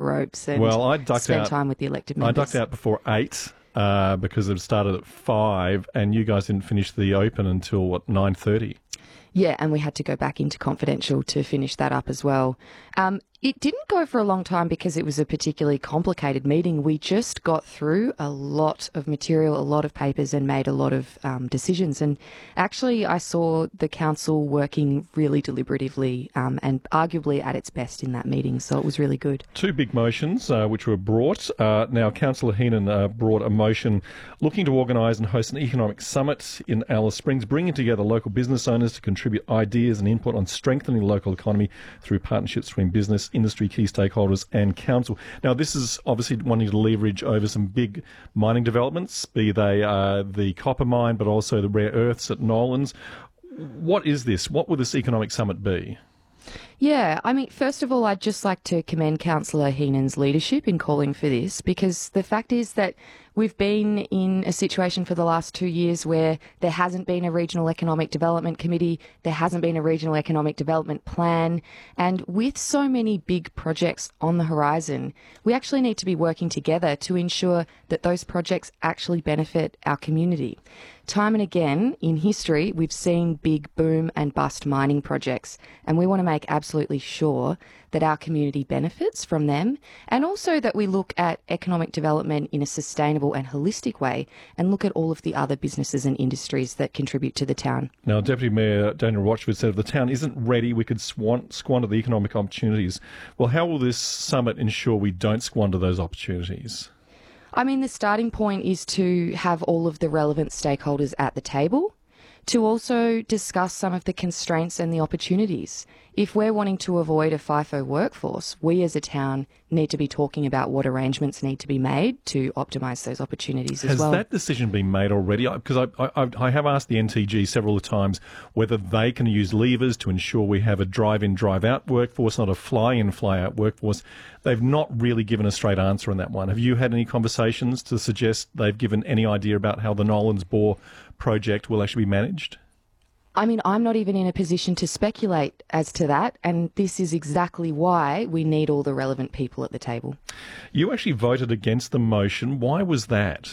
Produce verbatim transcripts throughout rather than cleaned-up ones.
ropes and well, I ducked spend out, time with the elected I members. ducked out before eight uh, because it started at five, and you guys didn't finish the open until, what, nine thirty? Yeah, and we had to go back into confidential to finish that up as well. Um, it didn't go for a long time because it was a particularly complicated meeting. We just got through a lot of material, a lot of papers, and made a lot of um, decisions. And actually, I saw the council working really deliberatively um, and arguably at its best in that meeting. So it was really good. Two big motions uh, which were brought. Uh, now, Councillor Heenan uh, brought a motion looking to organise and host an economic summit in Alice Springs, bringing together local business owners to contribute ideas and input on strengthening the local economy through partnerships between business, industry, key stakeholders and council. Now, this is obviously wanting to leverage over some big mining developments, be they uh, the copper mine, but also the rare earths at Nolans. What is this? What will this economic summit be? Yeah, I mean, first of all, I'd just like to commend Councillor Heenan's leadership in calling for this, because the fact is that we've been in a situation for the last two years where there hasn't been a regional economic development committee, there hasn't been a regional economic development plan, and with so many big projects on the horizon, we actually need to be working together to ensure that those projects actually benefit our community. Time and again in history, we've seen big boom and bust mining projects, and we want to make absolutely sure that our community benefits from them, and also that we look at economic development in a sustainable and holistic way and look at all of the other businesses and industries that contribute to the town. Now, Deputy Mayor Daniel Rochford said if the town isn't ready, we could swan- squander the economic opportunities. Well, how will this summit ensure we don't squander those opportunities? I mean, the starting point is to have all of the relevant stakeholders at the table, to also discuss some of the constraints and the opportunities. If we're wanting to avoid a FIFO workforce, we as a town need to be talking about what arrangements need to be made to optimise those opportunities as Has well. Has that decision been made already? Because I, I, I have asked the N T G several times whether they can use levers to ensure we have a drive-in, drive-out workforce, not a fly-in, fly-out workforce. They've not really given a straight answer on that one. Have you had any conversations to suggest they've given any idea about how the Nolans Bore project will actually be managed? I mean, I'm not even in a position to speculate as to that, and this is exactly why we need all the relevant people at the table. You actually voted against the motion. Why was that?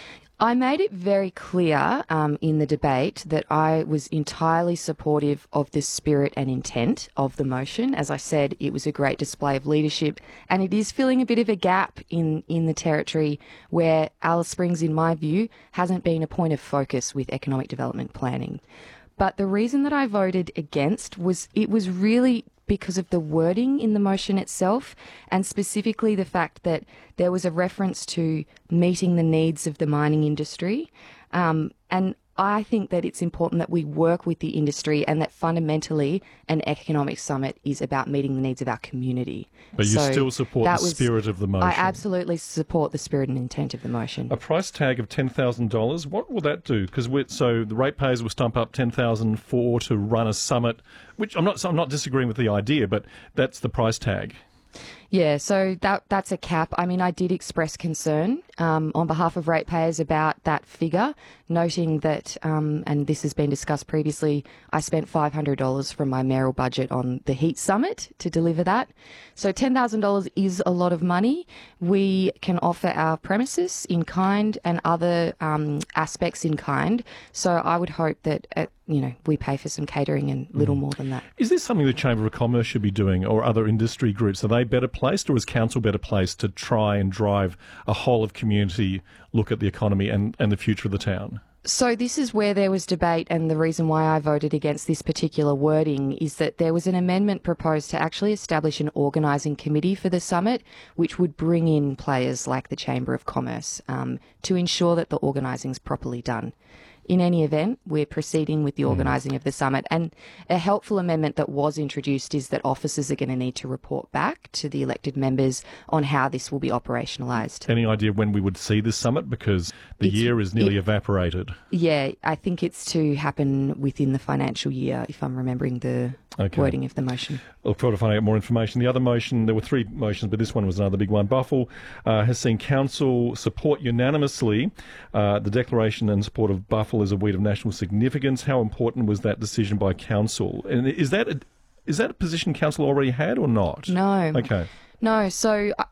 I made it very clear um, in the debate that I was entirely supportive of the spirit and intent of the motion. As I said, it was a great display of leadership, and it is filling a bit of a gap in, in the territory where Alice Springs, in my view, hasn't been a point of focus with economic development planning. But the reason that I voted against was it was really because of the wording in the motion itself, and specifically the fact that there was a reference to meeting the needs of the mining industry. Um, and I think that it's important that we work with the industry, and that fundamentally an economic summit is about meeting the needs of our community. But you So still support that the was- spirit of the motion? I absolutely support the spirit and intent of the motion. A price tag of ten thousand dollars, what will that do? Because so the ratepayers will stump up ten thousand dollars for to run a summit, which I'm not, I'm not disagreeing with the idea, but that's the price tag. Yeah, so that that's a cap. I mean, I did express concern um, on behalf of ratepayers about that figure, noting that, um, and this has been discussed previously, I spent five hundred dollars from my mayoral budget on the Heat Summit to deliver that. So ten thousand dollars is a lot of money. We can offer our premises in kind and other um, aspects in kind. So I would hope that, uh, you know, we pay for some catering and little mm. more than that. Is this something the Chamber of Commerce should be doing, or other industry groups? Are they better placed, or is council better placed to try and drive a whole of community look at the economy and, and the future of the town? So this is where there was debate, and the reason why I voted against this particular wording is that there was an amendment proposed to actually establish an organising committee for the summit, which would bring in players like the Chamber of Commerce um, to ensure that the organising is properly done. In any event, we're proceeding with the organising mm. of the summit, and a helpful amendment that was introduced is that officers are going to need to report back to the elected members on how this will be operationalised. Any idea when we would see this summit? Because the It's- year is nearly it- evaporated. Yeah, I think it's to happen within the financial year, if I'm remembering the Okay. wording of the motion. Look forward to finding out more information. The other motion, there were three motions, but this one was another big one. Buffel uh, has seen council support unanimously uh, the declaration in support of Buffel as a weed of national significance. How important was that decision by council? And is that a, is that a position council already had or not? No. Okay. No, so uh,